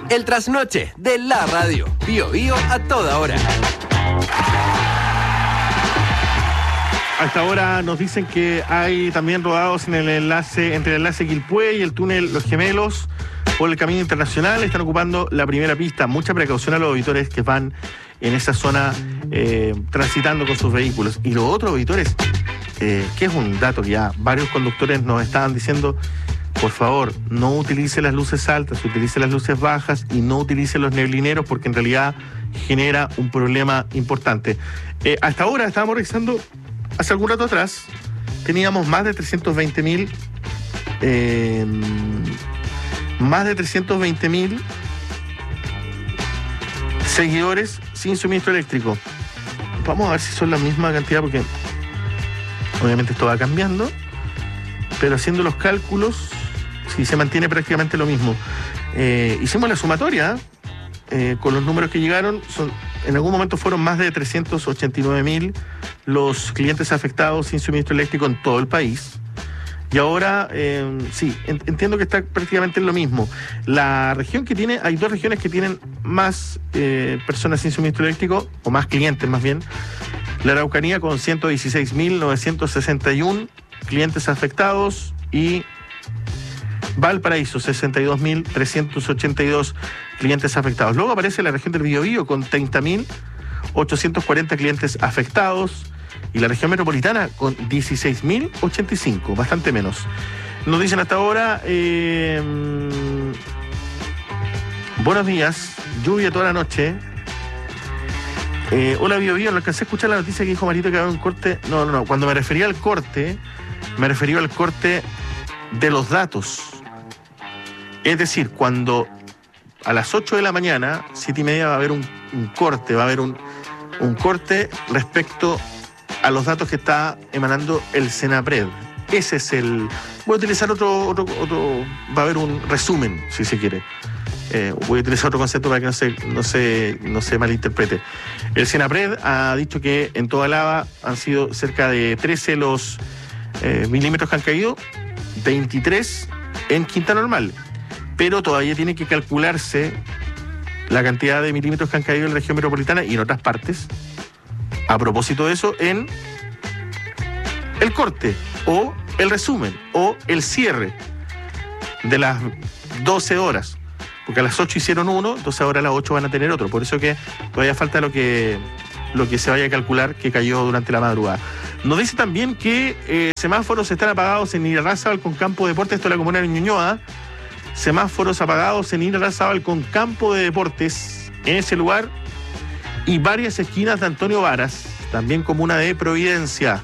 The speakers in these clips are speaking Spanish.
El trasnoche de la radio. Bío Bío a toda hora. Hasta ahora nos dicen que hay también rodados en el enlace, entre el enlace Quilpué y el túnel Los Gemelos por el camino internacional. Están ocupando la primera pista. Mucha precaución a los auditores que van en esa zona transitando con sus vehículos. Y los otros auditores, que es un dato que ya varios conductores nos estaban diciendo, por favor, no utilice las luces altas, utilice las luces bajas y no utilice los neblineros porque en realidad genera un problema importante. Hasta ahora estábamos revisando, hace algún rato atrás, teníamos más de 320.000 seguidores sin suministro eléctrico. Vamos a ver si son la misma cantidad porque obviamente esto va cambiando, pero haciendo los cálculos, si se mantiene prácticamente lo mismo. Hicimos la sumatoria con los números que llegaron. En algún momento fueron más de 389.000 los clientes afectados sin suministro eléctrico en todo el país. Y ahora, sí, entiendo que está prácticamente en lo mismo. La región que tiene, hay dos regiones que tienen más personas sin suministro eléctrico, o más clientes más bien. La Araucanía con 116.961 clientes afectados y Valparaíso, 62.382 clientes afectados. Luego aparece la región del Biobío con 30.840 clientes afectados y la región metropolitana con 16.085, bastante menos. Nos dicen hasta ahora, buenos días, lluvia toda la noche. Hola Biobío, no alcancé a escuchar la noticia que dijo Marito que había un corte. No, cuando me refería al corte, me refería al corte de los datos. Es decir, cuando a las 8 de la mañana, 7:30, va a haber un corte, va a haber un corte respecto a los datos que está emanando el Senapred. Ese es el... Voy a utilizar otro, va a haber un resumen, si se quiere. Voy a utilizar otro concepto para que no se malinterprete. El Senapred ha dicho que en toda Lava han sido cerca de 13 los milímetros que han caído, 23 en Quinta Normal, pero todavía tiene que calcularse la cantidad de milímetros que han caído en la región metropolitana y en otras partes, a propósito de eso, en el corte o el resumen o el cierre de las 12 horas. Porque a las 8 hicieron uno, entonces ahora a las 8 van a tener otro. Por eso que todavía falta lo que se vaya a calcular que cayó durante la madrugada. Nos dice también que semáforos están apagados en Irarrázaval con Campo de Deportes, esto es la comuna de Ñuñoa. Semáforos apagados en Irarrázaval con Campo de Deportes, en ese lugar, y varias esquinas de Antonio Varas, también comuna de Providencia.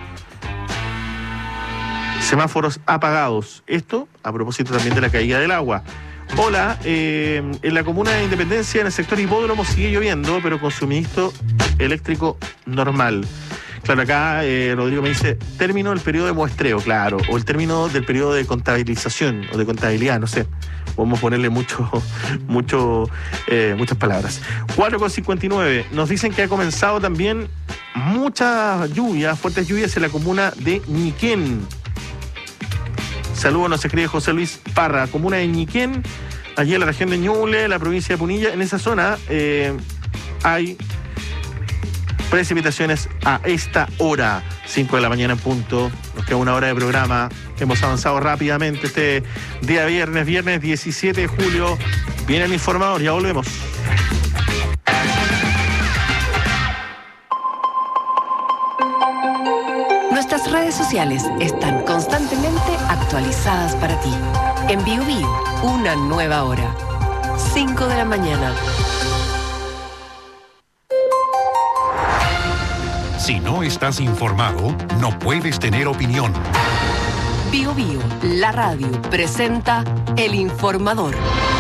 Semáforos apagados. Esto a propósito también de la caída del agua. Hola, en la comuna de Independencia, en el sector Hipódromo, sigue lloviendo, pero con suministro eléctrico normal. Claro, acá Rodrigo me dice, término del periodo de muestreo, claro, o el término del periodo de contabilización, o de contabilidad, no sé. Podemos ponerle muchas palabras. 4:59. Nos dicen que ha comenzado también muchas lluvias, fuertes lluvias en la comuna de Ñiquén. Saludos, nos escribe José Luis Parra, comuna de Ñiquén, allí en la región de Ñuble, la provincia de Punilla. En esa zona hay precipitaciones a esta hora, 5 de la mañana en punto. Nos queda una hora de programa. Hemos avanzado rápidamente este día viernes 17 de julio. Viene el informador, ya volvemos. Nuestras redes sociales están constantemente actualizadas para ti. En Biobío, una nueva hora. 5 de la mañana. Si no estás informado, no puedes tener opinión. Biobío, la radio, presenta El Informador.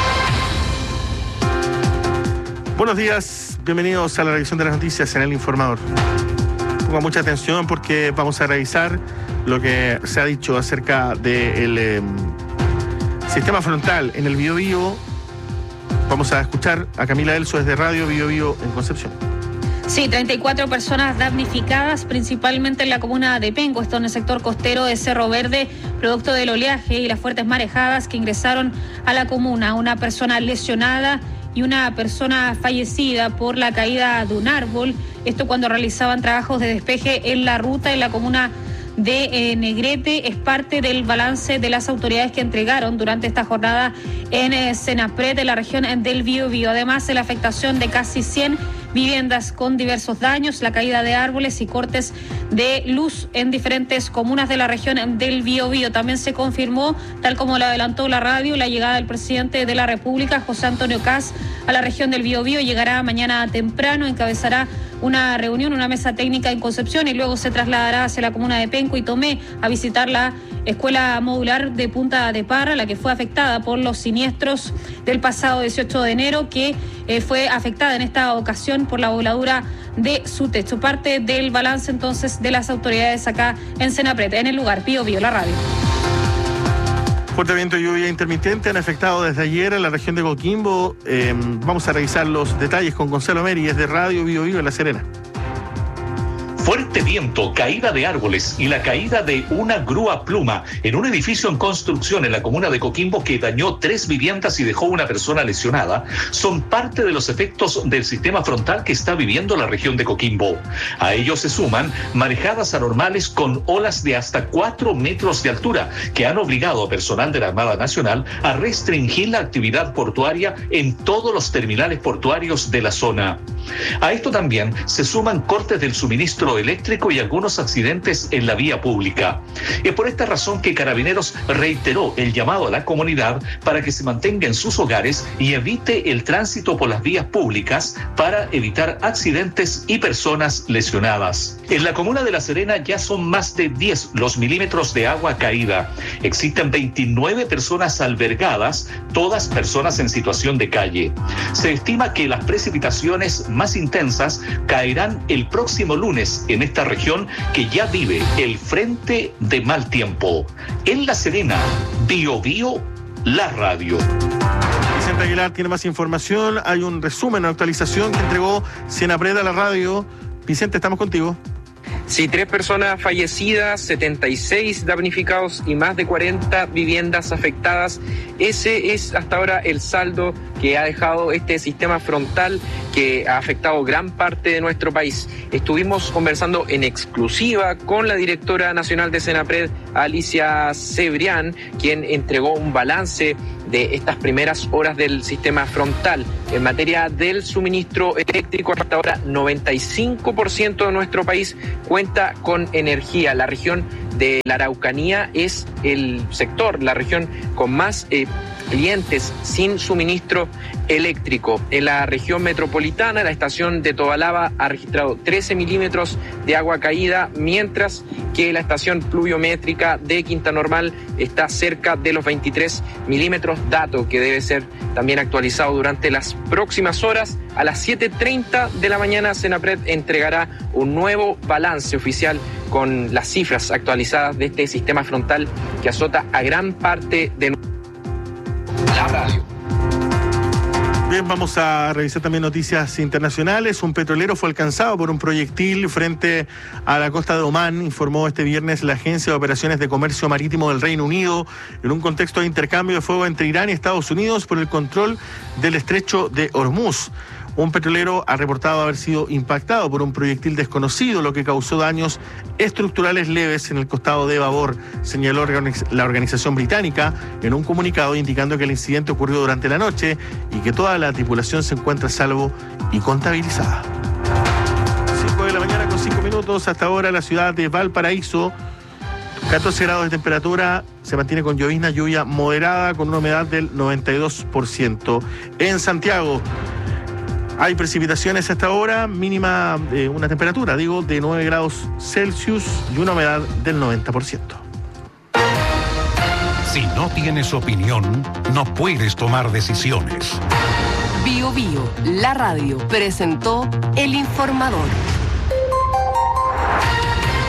Buenos días, bienvenidos a la revisión de las noticias en El Informador. Ponga mucha atención porque vamos a revisar lo que se ha dicho acerca del sistema frontal en el Biobío. Vamos a escuchar a Camila Elso desde Radio Biobío en Concepción. Sí, 34 personas damnificadas, principalmente en la comuna de Penco, esto en el sector costero de Cerro Verde, producto del oleaje y las fuertes marejadas que ingresaron a la comuna. Una persona lesionada y una persona fallecida por la caída de un árbol. Esto cuando realizaban trabajos de despeje en la ruta en la comuna de Negrete. Es parte del balance de las autoridades que entregaron durante esta jornada en Senapred, de la región del Biobío. Además, de la afectación de casi 100 viviendas con diversos daños, la caída de árboles y cortes de luz en diferentes comunas de la región del Biobío. También se confirmó, tal como lo adelantó la radio, la llegada del presidente de la República, José Antonio Kast, a la región del Biobío. Llegará mañana temprano, encabezará una reunión, una mesa técnica en Concepción y luego se trasladará hacia la comuna de Penco y Tomé a visitar la escuela modular de Punta de Parra, la que fue afectada por los siniestros del pasado 18 de enero, que fue afectada en esta ocasión por la voladura de su techo. Parte del balance entonces de las autoridades acá en Senapred, en el lugar. Biobío, la radio. Fuerte viento y lluvia intermitente han afectado desde ayer a la región de Coquimbo. Vamos a revisar los detalles con Gonzalo Meri, de Radio Biobío en La Serena. Fuerte viento, caída de árboles y la caída de una grúa pluma en un edificio en construcción en la comuna de Coquimbo que dañó 3 viviendas y dejó una persona lesionada son parte de los efectos del sistema frontal que está viviendo la región de Coquimbo. A ellos se suman marejadas anormales con olas de hasta 4 metros de altura que han obligado a personal de la Armada Nacional a restringir la actividad portuaria en todos los terminales portuarios de la zona. A esto también se suman cortes del suministro eléctrico y algunos accidentes en la vía pública. Es por esta razón que Carabineros reiteró el llamado a la comunidad para que se mantenga en sus hogares y evite el tránsito por las vías públicas para evitar accidentes y personas lesionadas. En la comuna de La Serena ya son más de 10 los milímetros de agua caída. Existen 29 personas albergadas, todas personas en situación de calle. Se estima que las precipitaciones más intensas caerán el próximo lunes en esta región que ya vive el frente de mal tiempo. En La Serena, Biobío, la radio. Vicente Aguilar tiene más información. Hay un resumen, una actualización que entregó Senapred a la radio. Vicente, estamos contigo. Sí, 3 personas fallecidas, 76 damnificados y más de 40 viviendas afectadas. Ese es hasta ahora el saldo que ha dejado este sistema frontal que ha afectado gran parte de nuestro país. Estuvimos conversando en exclusiva con la directora nacional de Senapred, Alicia Cebrián, quien entregó un balance de estas primeras horas del sistema frontal. En materia del suministro eléctrico, hasta ahora 95% de nuestro país cuenta con energía. La región de la Araucanía es el sector, la región con más clientes sin suministro eléctrico. En la región metropolitana, la estación de Tobalaba ha registrado 13 milímetros de agua caída, mientras que la estación pluviométrica de Quinta Normal está cerca de los 23 milímetros, dato que debe ser también actualizado durante las próximas horas. A las 7:30 de la mañana, Senapred entregará un nuevo balance oficial con las cifras actualizadas de este sistema frontal que azota a gran parte de la radio. Bien, vamos a revisar también noticias internacionales. Un petrolero fue alcanzado por un proyectil frente a la costa de Omán, informó este viernes la Agencia de Operaciones de Comercio Marítimo del Reino Unido, en un contexto de intercambio de fuego entre Irán y Estados Unidos por el control del estrecho de Hormuz. Un petrolero ha reportado haber sido impactado por un proyectil desconocido, lo que causó daños estructurales leves en el costado de babor, señaló la organización británica en un comunicado indicando que el incidente ocurrió durante la noche y que toda la tripulación se encuentra a salvo y contabilizada. 5 de la mañana con 5 minutos, hasta ahora la ciudad de Valparaíso, 14 grados de temperatura, se mantiene con llovizna, lluvia moderada con una humedad del 92%. En Santiago hay precipitaciones hasta ahora, mínima, una temperatura, de 9 grados Celsius y una humedad del 90%. Si no tienes opinión, no puedes tomar decisiones. Biobío, la radio, presentó El Informador.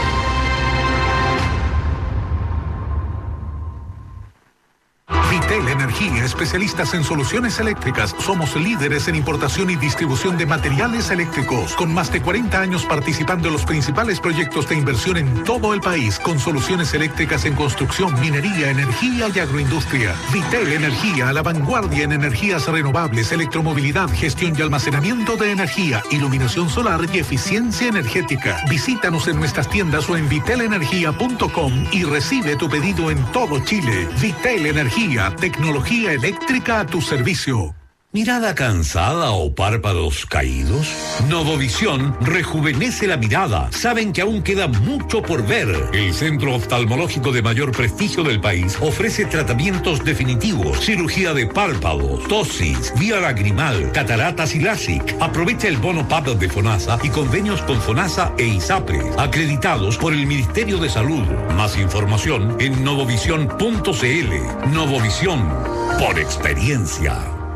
Vitel Energía, especialistas en soluciones eléctricas. Somos líderes en importación y distribución de materiales eléctricos, con más de 40 años participando en los principales proyectos de inversión en todo el país, con soluciones eléctricas en construcción, minería, energía y agroindustria. Vitel Energía, a la vanguardia en energías renovables, electromovilidad, gestión y almacenamiento de energía, iluminación solar y eficiencia energética. Visítanos en nuestras tiendas o en vitelenergia.com y recibe tu pedido en todo Chile. Vitel Energía, tecnología eléctrica a tu servicio. ¿Mirada cansada o párpados caídos? Novovisión rejuvenece la mirada. Saben que aún queda mucho por ver. El centro oftalmológico de mayor prestigio del país ofrece tratamientos definitivos, cirugía de párpados, tosis, vía lagrimal, cataratas y LASIK. Aprovecha el bono PAP de FONASA y convenios con FONASA e ISAPRE, acreditados por el Ministerio de Salud. Más información en novovision.cl. Novovisión, por experiencia.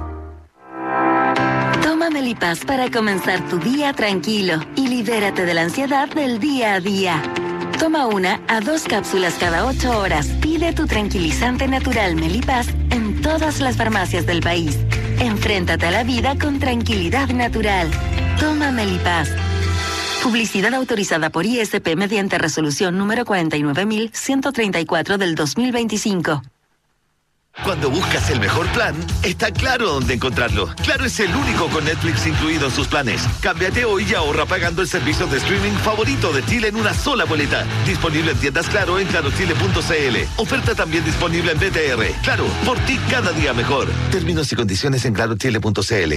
Toma Melipaz para comenzar tu día tranquilo y libérate de la ansiedad del día a día. Toma 1 a 2 cápsulas cada 8 horas. Pide tu tranquilizante natural Melipaz en todas las farmacias del país. Enfréntate a la vida con tranquilidad natural. Toma Melipaz. Publicidad autorizada por ISP mediante resolución número 49.134 del 2025. Cuando buscas el mejor plan, está Claro dónde encontrarlo. Claro es el único con Netflix incluido en sus planes. Cámbiate hoy y ahorra pagando el servicio de streaming favorito de Chile en una sola boleta. Disponible en tiendas Claro en clarochile.cl. Oferta también disponible en BTR. Claro, por ti cada día mejor. Términos y condiciones en clarochile.cl.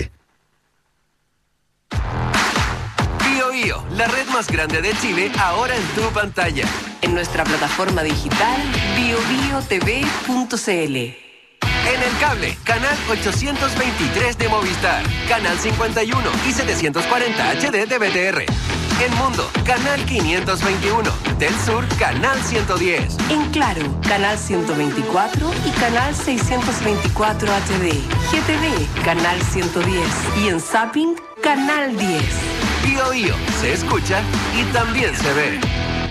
Bio, la red más grande de Chile, ahora en tu pantalla. En nuestra plataforma digital biobiotv.cl. En el cable, canal 823 de Movistar, canal 51 y 740 HD de BTR. En Mundo, canal 521. Del Sur, canal 110. En Claro, canal 124 y canal 624 HD. GTV, canal 110. Y en Zapping, canal 10. Bio se escucha y también se ve.